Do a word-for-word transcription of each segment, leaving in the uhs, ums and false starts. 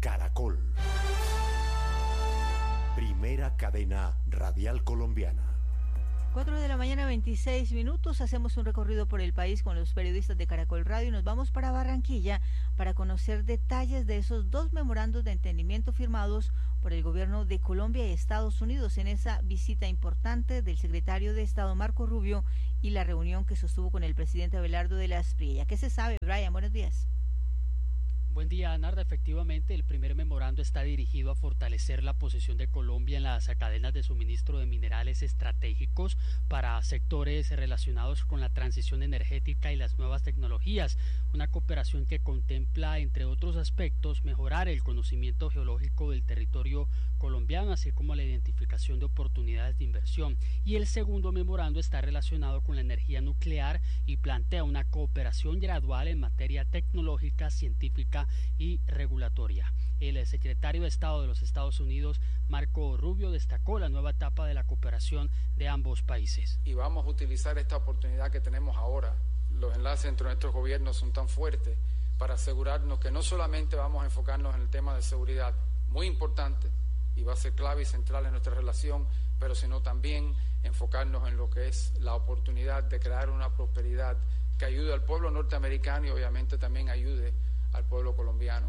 Caracol. Primera cadena radial colombiana. cuatro de la mañana, veintiséis minutos, hacemos un recorrido por el país con los periodistas de Caracol Radio y nos vamos para Barranquilla para conocer detalles de esos dos memorandos de entendimiento firmados por el gobierno de Colombia y Estados Unidos en esa visita importante del secretario de Estado Marco Rubio y la reunión que sostuvo con el presidente Abelardo de la Espriella. ¿Qué se sabe, Brian? Buenos días. Buen día, Narda. Efectivamente, el primer memorando está dirigido a fortalecer la posición de Colombia en las cadenas de suministro de minerales estratégicos para sectores relacionados con la transición energética y las nuevas tecnologías. Una cooperación que contempla, entre otros aspectos, mejorar el conocimiento geológico del territorio colombiano, así como la identificación de oportunidades de inversión. Y el segundo memorando está relacionado con la energía nuclear y plantea una cooperación gradual en materia tecnológica, científica y regulatoria. El secretario de Estado de los Estados Unidos, Marco Rubio, destacó la nueva etapa de la cooperación de ambos países. Y vamos a utilizar esta oportunidad que tenemos ahora. Los enlaces entre nuestros gobiernos son tan fuertes para asegurarnos que no solamente vamos a enfocarnos en el tema de seguridad, muy importante, y va a ser clave y central en nuestra relación, pero sino también enfocarnos en lo que es la oportunidad de crear una prosperidad que ayude al pueblo norteamericano y obviamente también ayude al pueblo colombiano.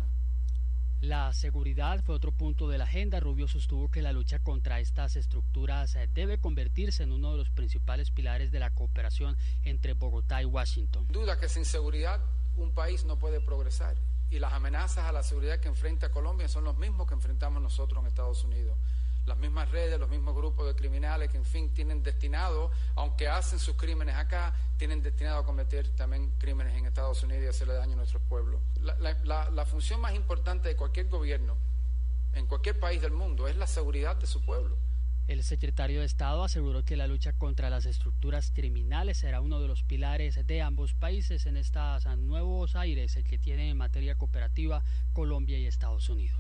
La seguridad fue otro punto de la agenda. Rubio sostuvo que la lucha contra estas estructuras debe convertirse en uno de los principales pilares de la cooperación entre Bogotá y Washington. Duda que sin seguridad un país no puede progresar, y las amenazas a la seguridad que enfrenta Colombia son los mismos que enfrentamos nosotros en Estados Unidos. Las mismas redes, los mismos grupos de criminales que en fin tienen destinado, aunque hacen sus crímenes acá, tienen destinado a cometer también crímenes en Estados Unidos y hacerle daño a nuestros pueblos. La, la, la, la función más importante de cualquier gobierno, en cualquier país del mundo, es la seguridad de su pueblo. El secretario de Estado aseguró que la lucha contra las estructuras criminales será uno de los pilares de ambos países en estos nuevos aires que tienen en materia cooperativa Colombia y Estados Unidos.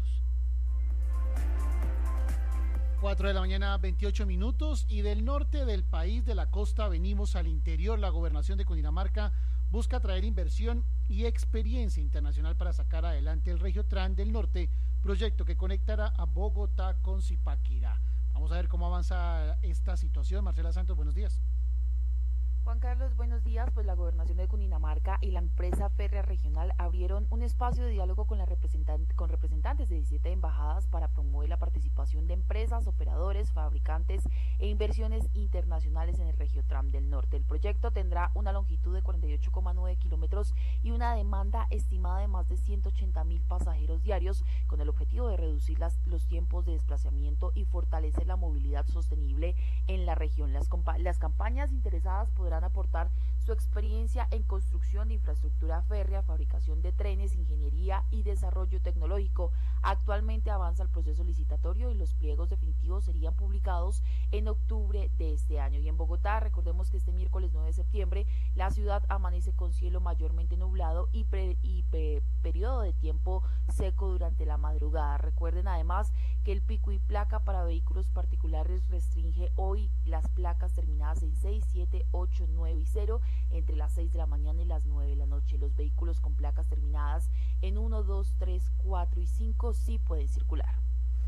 cuatro de la mañana, veintiocho minutos, y del norte del país, de la costa, venimos al interior. La gobernación de Cundinamarca busca traer inversión y experiencia internacional para sacar adelante el Regiotran del Norte, proyecto que conectará a Bogotá con Zipaquirá. Vamos a ver cómo avanza esta situación. Marcela Santos, buenos días. Juan Carlos, buenos días. Pues la gobernación de Cundinamarca y la empresa férrea regional abrieron un espacio de diálogo con, la representant con representantes de diecisiete embajadas para promover la participación de empresas, operadores, fabricantes e inversiones internacionales en el Regiotram del Norte. El proyecto tendrá una longitud de cuarenta y ocho coma nueve kilómetros y una demanda estimada de más de ciento ochenta mil pasajeros diarios, con el objetivo de reducir las, los tiempos de desplazamiento y fortalecer la movilidad sostenible en la región. Las, las campañas interesadas podrán aportar su experiencia en construcción de infraestructura férrea, fabricación de trenes, ingeniería y desarrollo tecnológico. Actualmente avanza el proceso licitatorio y los pliegos definitivos serían publicados en octubre de este año. Y en Bogotá, recordemos que este miércoles nueve de septiembre, la ciudad amanece con cielo mayormente nublado y, pre, y pe, periodo de tiempo seco durante la madrugada. Recuerden además que el pico y placa para vehículos particulares restringe hoy las placas terminadas en seis, siete, ocho, nueve y cero entre las seis de la mañana y las nueve de la noche. Los vehículos con placas terminadas en uno, dos, tres, cuatro y cinco sí pueden circular.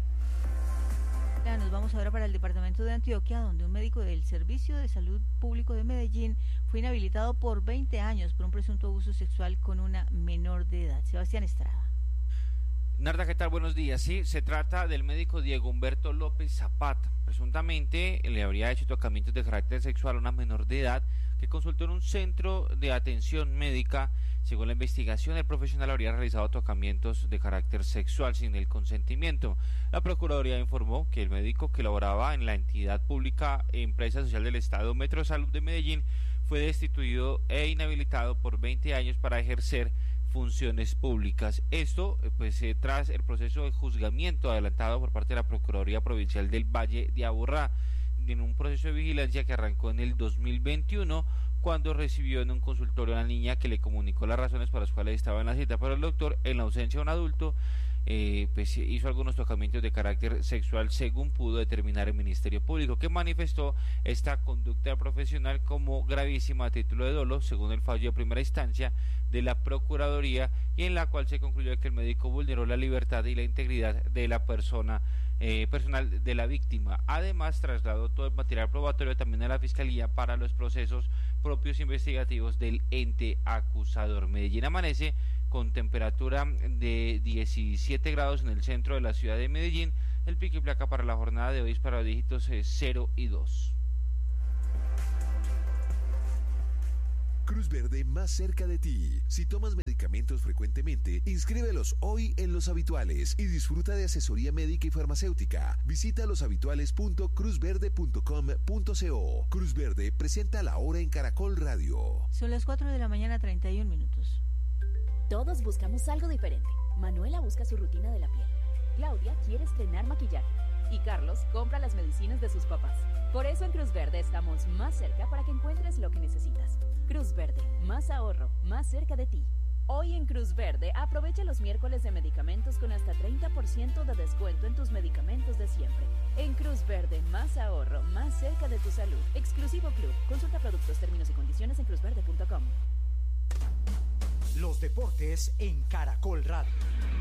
Nos vamos ahora para el departamento de Antioquia, donde un médico del Servicio de Salud Público de Medellín fue inhabilitado por veinte años por un presunto abuso sexual con una menor de edad. Sebastián Estrada. Narda, ¿qué tal? Buenos días. Sí, se trata del médico Diego Humberto López Zapata. Presuntamente le habría hecho tocamientos de carácter sexual a una menor de edad que consultó en un centro de atención médica. Según la investigación, el profesional habría realizado tocamientos de carácter sexual sin el consentimiento. La Procuraduría informó que el médico, que laboraba en la entidad pública Empresa Social del Estado Metro Salud de Medellín, fue destituido e inhabilitado por veinte años para ejercer funciones públicas. Esto pues eh, tras el proceso de juzgamiento adelantado por parte de la Procuraduría Provincial del Valle de Aburrá, en un proceso de vigilancia que arrancó en el dos mil veintiuno, cuando recibió en un consultorio a una niña que le comunicó las razones por las cuales estaba en la cita, pero el doctor, en la ausencia de un adulto, eh, pues hizo algunos tocamientos de carácter sexual, según pudo determinar el Ministerio Público, que manifestó esta conducta profesional como gravísima a título de dolo, según el fallo de primera instancia, de la Procuraduría, y en la cual se concluyó que el médico vulneró la libertad y la integridad de la persona eh, personal de la víctima. Además, trasladó todo el material probatorio también a la Fiscalía para los procesos propios investigativos del ente acusador. Medellín amanece con temperatura de diecisiete grados en el centro de la ciudad de Medellín. El pico y placa para la jornada de hoy es para los dígitos cero y dos. Cruz Verde más cerca de ti. Si tomas medicamentos frecuentemente, inscríbelos hoy en Los Habituales y disfruta de asesoría médica y farmacéutica. Visita loshabituales punto cruz verde punto com punto co. Cruz Verde presenta la hora en Caracol Radio. Son las cuatro de la mañana, treinta y un minutos. Todos buscamos algo diferente. Manuela busca su rutina de la piel. Claudia quiere estrenar maquillaje. Y Carlos compra las medicinas de sus papás. Por eso en Cruz Verde estamos más cerca para que encuentres lo que necesitas. Cruz Verde, más ahorro, más cerca de ti. Hoy en Cruz Verde aprovecha los miércoles de medicamentos con hasta treinta por ciento de descuento en tus medicamentos de siempre. En Cruz Verde, más ahorro, más cerca de tu salud. Exclusivo Club. Consulta productos, términos y condiciones en cruz verde punto com. Los deportes en Caracol Radio.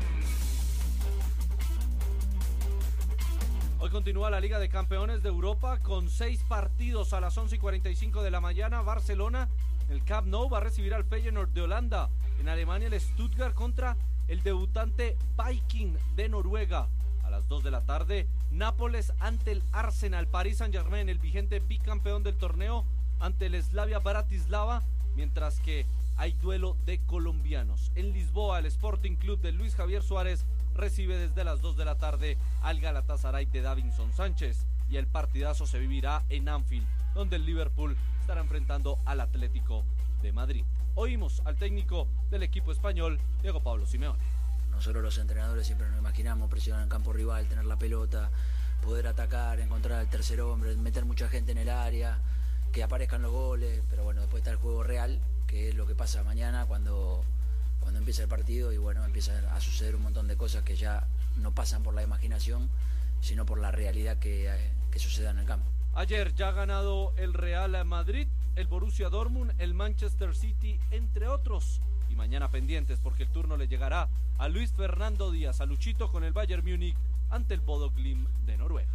Hoy continúa la Liga de Campeones de Europa con seis partidos a las once y cuarenta y cinco de la mañana. Barcelona, el Camp Nou, va a recibir al Feyenoord de Holanda. En Alemania, el Stuttgart contra el debutante Viking de Noruega. A las dos de la tarde, Nápoles ante el Arsenal. Paris Saint-Germain, el vigente bicampeón del torneo, ante el Slavia Bratislava. Mientras que hay duelo de colombianos. En Lisboa, el Sporting Club de Luis Javier Suárez recibe desde las dos de la tarde al Galatasaray de Davinson Sánchez, y el partidazo se vivirá en Anfield, donde el Liverpool estará enfrentando al Atlético de Madrid. Oímos al técnico del equipo español, Diego Pablo Simeone. Nosotros los entrenadores siempre nos imaginamos presionar en campo rival, tener la pelota, poder atacar, encontrar al tercer hombre, meter mucha gente en el área, que aparezcan los goles, pero bueno, después está el juego real, que es lo que pasa mañana cuando... cuando empieza el partido, y bueno, empieza a suceder un montón de cosas que ya no pasan por la imaginación, sino por la realidad que, que suceda en el campo. Ayer ya ha ganado el Real Madrid, el Borussia Dortmund, el Manchester City, entre otros. Y mañana pendientes porque el turno le llegará a Luis Fernando Díaz, a Luchito con el Bayern Múnich ante el Bodo Glimt de Noruega.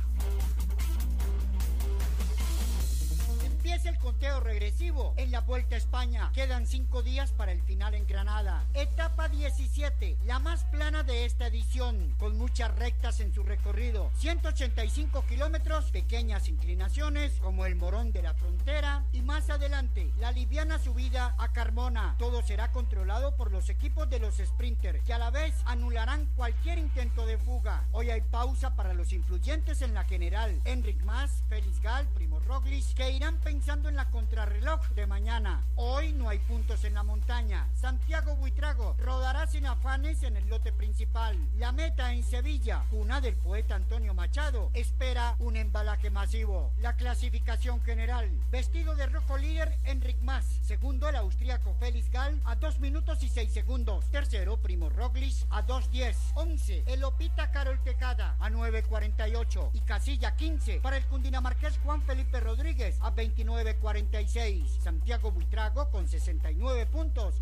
Empieza el conteo regresivo en la Vuelta a España. Quedan cinco días para el final en Granada. Etapa diecisiete, la más plana de esta edición, con muchas rectas en su recorrido. ciento ochenta y cinco kilómetros, pequeñas inclinaciones como el Morón de la Frontera, y más adelante, la liviana subida a Carmona. Todo será controlado por los equipos de los sprinters, que a la vez anularán cualquier intento de fuga. Hoy hay pausa para los influyentes en la general. Enric Mas, Félix Gall, Primo Roglic, que irán pensando en la contrarreloj de mañana. Hoy no hay puntos en la montaña. Santiago Buitrago rodará sin afanes en el lote principal. La meta en Sevilla, cuna del poeta Antonio Machado, espera un embalaje masivo. La clasificación general: vestido de rojo líder Enric Mas, segundo el austríaco Félix Gall a dos minutos y seis segundos, tercero Primo Roglic a dos diez, once el Opita Carol Tejada a nueve cuarenta y ocho, y casilla quince para el cundinamarqués Juan Felipe Rodríguez a veintinueve cuarenta y seis. Santiago Buitrago con sesenta y nueve puntos